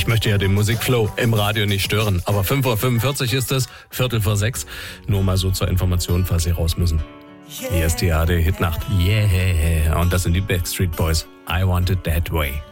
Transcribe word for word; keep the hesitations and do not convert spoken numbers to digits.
möchte ja den Musikflow im Radio nicht stören. Aber fünf Uhr fünfundvierzig ist es, Viertel vor sechs. Nur mal so zur Information, falls Sie raus müssen. Hier ist die A R D Hitnacht. Yeah. Und das sind die Backstreet Boys. I Want It That Way.